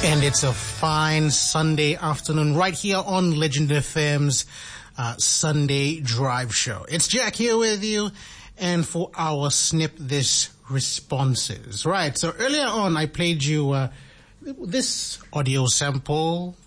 And it's a fine Sunday afternoon right here on Legend FM's Sunday Drive Show. It's Jack here with you, and for our Snip This Responses. Right, so earlier on I played you this audio sample